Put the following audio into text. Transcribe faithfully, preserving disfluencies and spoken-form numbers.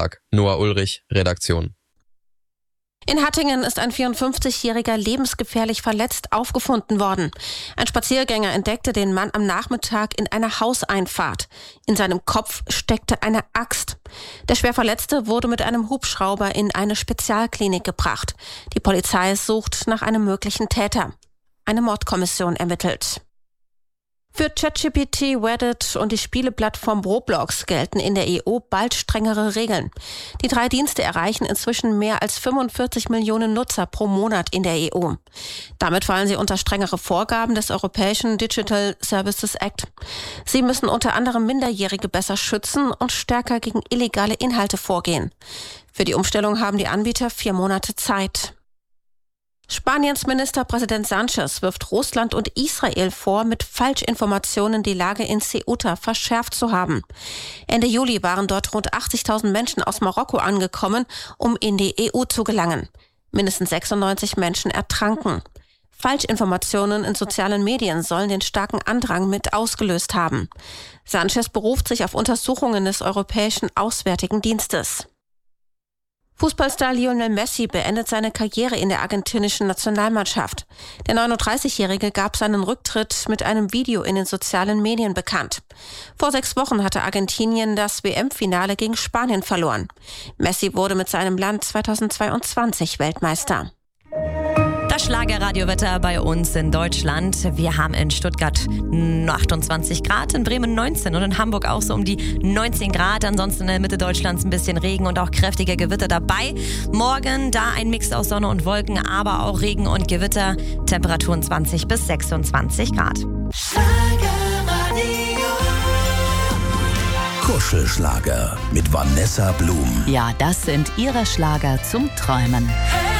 Donnerstag. Noah Ulrich, Redaktion. In Hattingen ist ein vierundfünfzigjähriger lebensgefährlich verletzt aufgefunden worden. Ein Spaziergänger entdeckte den Mann am Nachmittag in einer Hauseinfahrt. In seinem Kopf steckte eine Axt. Der Schwerverletzte wurde mit einem Hubschrauber in eine Spezialklinik gebracht. Die Polizei sucht nach einem möglichen Täter. Eine Mordkommission ermittelt. Für ChatGPT, Reddit und die Spieleplattform Roblox gelten in der E U bald strengere Regeln. Die drei Dienste erreichen inzwischen mehr als fünfundvierzig Millionen Nutzer pro Monat in der E U. Damit fallen sie unter strengere Vorgaben des Europäischen Digital Services Act. Sie müssen unter anderem Minderjährige besser schützen und stärker gegen illegale Inhalte vorgehen. Für die Umstellung haben die Anbieter vier Monate Zeit. Spaniens Ministerpräsident Sánchez wirft Russland und Israel vor, mit Falschinformationen die Lage in Ceuta verschärft zu haben. Ende Juli waren dort rund achtzigtausend Menschen aus Marokko angekommen, um in die E U zu gelangen. Mindestens sechsundneunzig Menschen ertranken. Falschinformationen in sozialen Medien sollen den starken Andrang mit ausgelöst haben. Sánchez beruft sich auf Untersuchungen des Europäischen Auswärtigen Dienstes. Fußballstar Lionel Messi beendet seine Karriere in der argentinischen Nationalmannschaft. Der neununddreißigjährige gab seinen Rücktritt mit einem Video in den sozialen Medien bekannt. Vor sechs Wochen hatte Argentinien das W M-Finale gegen Spanien verloren. Messi wurde mit seinem Land zweitausendzweiundzwanzig Weltmeister. Das Schlagerradiowetter bei uns in Deutschland. Wir haben in Stuttgart achtundzwanzig Grad, in Bremen neunzehn und in Hamburg auch so um die neunzehn Grad. Ansonsten in der Mitte Deutschlands ein bisschen Regen und auch kräftige Gewitter dabei. Morgen da ein Mix aus Sonne und Wolken, aber auch Regen und Gewitter. Temperaturen zwanzig bis sechsundzwanzig Grad. Kuschelschlager mit Vanessa Blum. Ja, das sind ihre Schlager zum Träumen.